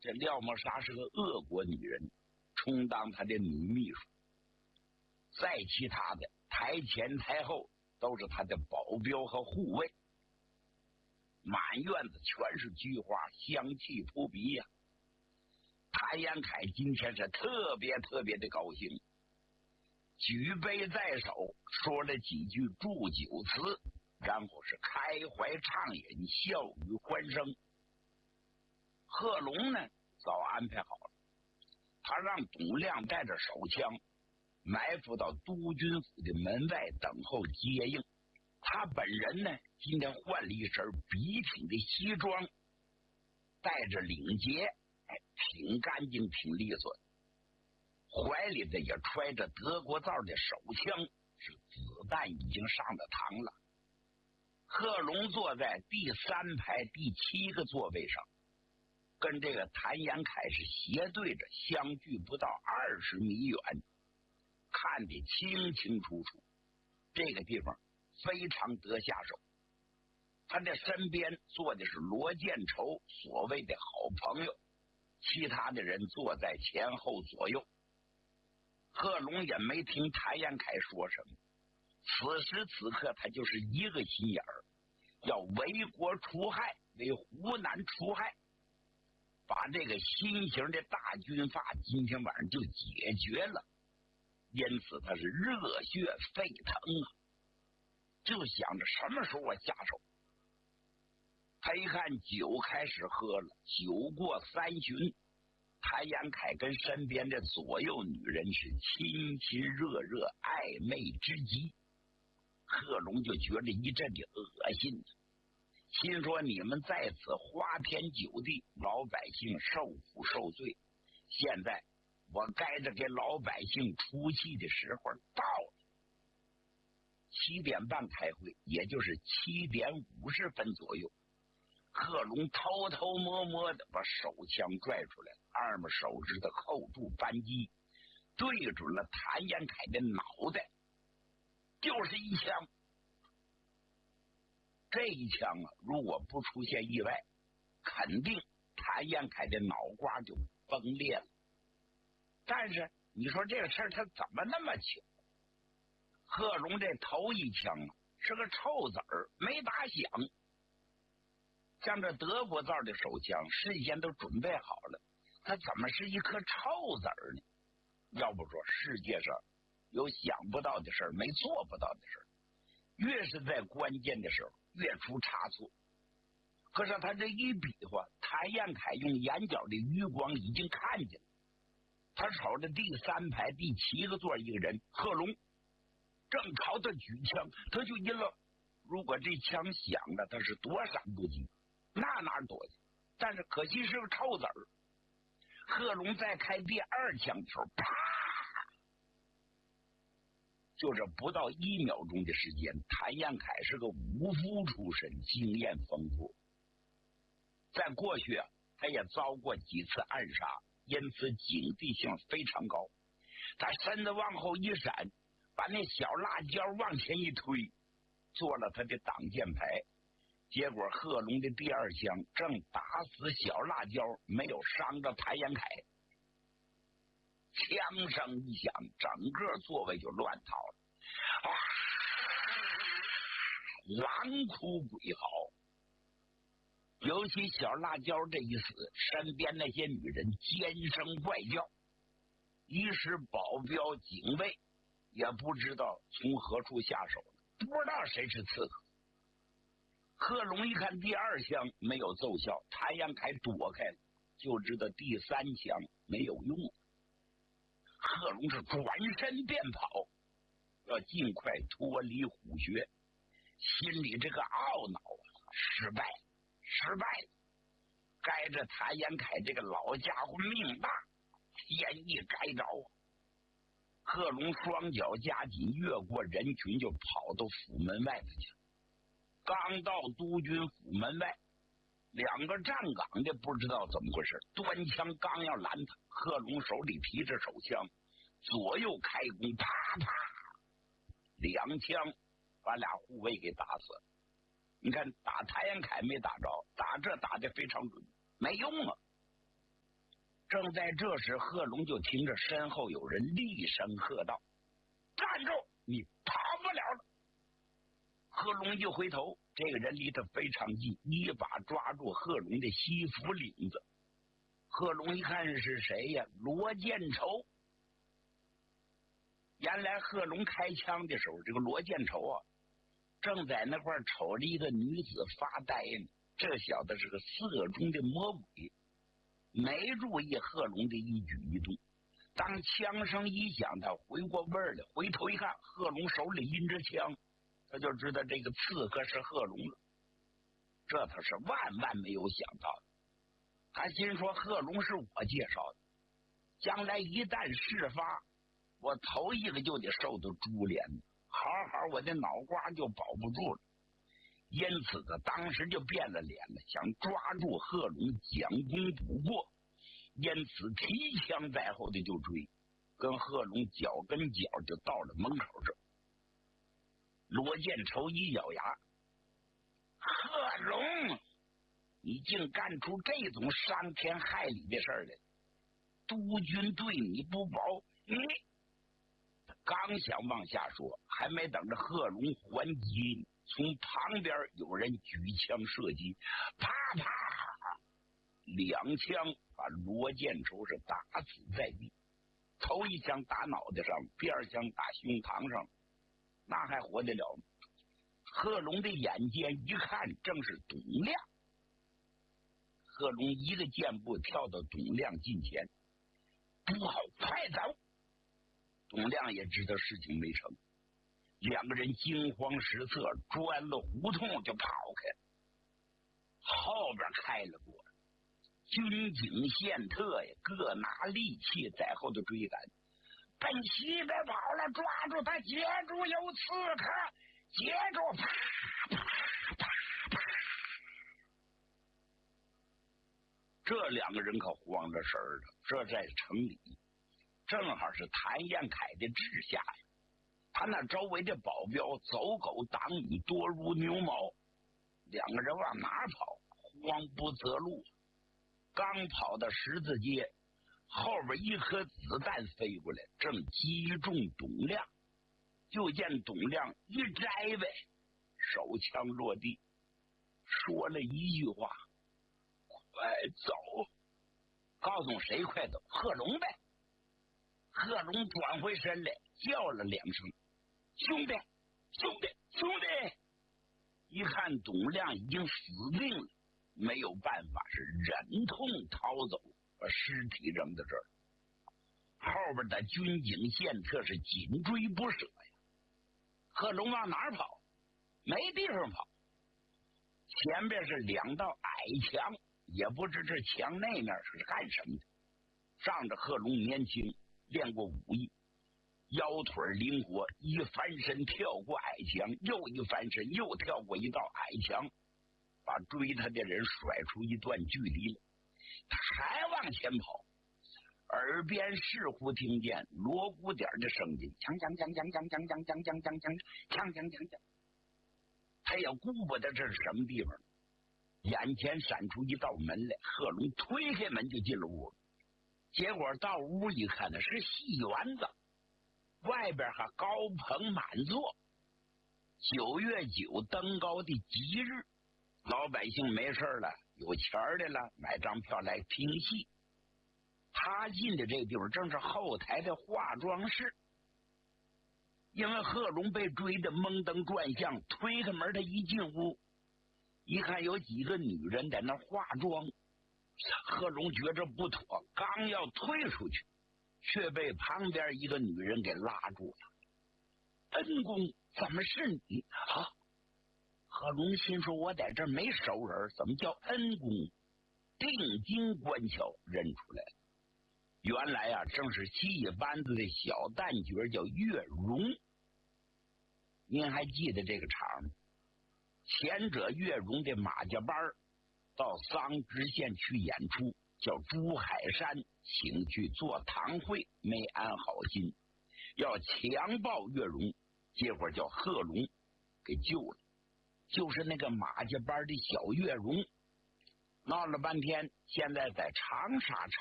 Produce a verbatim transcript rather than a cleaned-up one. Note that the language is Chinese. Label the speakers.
Speaker 1: 这廖沫莎是个俄国女人，充当他的女秘书。再其他的台前台后都是他的保镖和护卫。满院子全是菊花，香气扑鼻呀、啊。谭延闿今天是特别特别的高兴，举杯在手，说了几句祝酒词，然后是开怀畅饮，笑语欢声。贺龙呢，早安排好了，他让董亮带着手枪埋伏到督军府的门外等候接应。他本人呢，今天换了一身笔挺的西装，带着领结，哎，挺干净挺利索，怀里的也揣着德国造的手枪，是子弹已经上了膛了。贺龙坐在第三排第七个座位上，跟这个谭延闿是斜对着，相距不到二十米远，看得清清楚楚。这个地方非常得下手。他的身边坐的是罗建筹，所谓的好朋友，其他的人坐在前后左右。贺龙也没听谭延闿说什么，此时此刻他就是一个心眼儿，要为国除害，为湖南除害，把这个新型的大军阀今天晚上就解决了。因此他是热血沸腾啊，就想着什么时候我下手。他一看酒开始喝了，酒过三巡，谭延闿跟身边的左右女人是亲亲热热，暧昧之极。贺龙就觉得一阵的恶心，心说你们在此花天酒地，老百姓受苦受罪，现在我该着给老百姓出气的时候到了。七点半开会，也就是七点五十分左右，贺龙偷偷摸摸的把手枪拽出来，二拇手指头扣住扳机，对准了谭延闿的脑袋，就是一枪。这一枪啊，如果不出现意外，肯定谭延闿的脑瓜就崩裂了。但是你说这个事儿他怎么那么巧？贺龙这头一枪啊是个臭子儿，没打响。像这德国造的手枪事先都准备好了，它怎么是一颗臭子儿呢？要不说世界上有想不到的事儿，没做不到的事儿，越是在关键的时候越出差错。可是他这一比划，谭延闿用眼角的余光已经看见了，他瞅着第三排第七个座一个人，贺龙正朝他举枪，他就因了，如果这枪响了，他是躲闪不及，那哪躲去？但是可惜是个臭子儿。贺龙再开第二枪的时候，啪！就这不到一秒钟的时间，谭延闿是个武夫出身，经验丰富。在过去啊，他也遭过几次暗杀，因此警惕性非常高。他身子往后一闪，把那小辣椒往前一推，做了他的挡箭牌。结果贺龙的第二枪正打死小辣椒，没有伤着谭延闿。枪声一响，整个座位就乱套了，啊！狼哭鬼嚎。尤其小辣椒这一死，身边那些女人尖声怪叫，一时保镖警卫也不知道从何处下手，不知道谁是刺客。贺龙一看第二枪没有奏效，谭延闿躲开了，就知道第三枪没有用。贺龙是转身便跑，要尽快脱离虎穴，心里这个懊恼啊，失败失败了，该着谭延闿这个老家伙命大，天意该着啊。贺龙双脚夹紧，越过人群就跑到府门外头去了。刚到督军府门外，两个站岗的不知道怎么回事，端枪刚要拦他，贺龙手里提着手枪，左右开弓，啪啪，两枪把俩护卫给打死了。你看打谭延闿没打着，打这打得非常准，没用啊。 正在这时，贺龙就听着身后有人厉声喝道：“站住！你跑不了了！”贺龙一回头，这个人离他非常近，一把抓住贺龙的西服领子。贺龙一看是谁呀？罗建仇。原来贺龙开枪的时候，这个罗建仇啊，正在那块瞅着一个女子发呆呢。这小子是个色中的魔鬼，没注意贺龙的一举一动。当枪声一响，他回过味儿来，回头一看，贺龙手里拎着枪，他就知道这个刺客是贺龙了。这他是万万没有想到的。他心说，贺龙是我介绍的，将来一旦事发，我头一个就得受到株连，好好我的脑瓜就保不住了。因此他当时就变了脸了，想抓住贺龙将功补过，因此提枪在后的就追，跟贺龙脚跟脚就到了门口这。罗建仇一咬牙：“贺龙，你竟干出这种伤天害理的事儿来！督军对你不薄，你……”他刚想往下说，还没等着贺龙还击，从旁边有人举枪射击，啪啪，两枪把罗建仇是打死在地。头一枪打脑袋上，第二枪打胸膛上，那还活得了吗？贺龙的眼尖一看，正是董亮。贺龙一个箭步跳到董亮近前：“不好，快走！”董亮也知道事情没成，两个人惊慌失措，钻了胡同就跑开了。后边开了过来，军警宪特呀，各拿利器在后头追赶。奔西边跑了，抓住他，截住有刺客，截住！啪啪啪啪！这两个人可慌了神儿了。这在城里，正好是谭彦凯的治下呀。他那周围的保镖走狗党羽多如牛毛，两个人往哪跑？慌不择路。刚跑到十字街，后边一颗子弹飞过来，正击中董亮。就见董亮一摘呗，手枪落地，说了一句话：“快走！”告诉谁快走？贺龙呗。贺龙转回身来，叫了两声：“兄弟，兄弟，兄弟！”一看董亮已经死定了，没有办法，是忍痛逃走，把尸体扔在这儿。后边的军警宪特是紧追不舍呀。贺龙往哪儿跑？没地方跑。前边是两道矮墙，也不知这墙那面是干什么的。仗着贺龙年轻，练过武艺，腰腿灵活，一翻身跳过矮墙，又一翻身又跳过一道矮墙，把追他的人甩出一段距离了。他还往前跑，耳边似乎听见锣鼓点的声音，锵锵锵锵锵锵锵锵锵锵锵锵锵锵锵。他也顾不得这是什么地方，眼前闪出一道门来，贺龙推开门就进了屋。结果到屋一看呢，是戏园子，外边还高朋满座。九月九登高的吉日，老百姓没事了，有钱的了，买张票来听戏。他进的这个地方正是后台的化妆室。因为贺龙被追得蒙登转向，推开门，他一进屋，一看有几个女人在那化妆。贺龙觉着不妥，刚要退出去，却被旁边一个女人给拉住了。恩公，怎么是你啊？贺龙心说，我在这儿没熟人，怎么叫恩公？定睛观瞧，认出来了。原来啊，正是戏班子的小旦角，叫月容。您还记得这个场吗？前者月容的马家班到桑植县去演出，叫朱海山请去做堂会，没安好心，要强暴月容，结果叫贺龙给救了。就是那个马家班的小月容，闹了半天，现在在长沙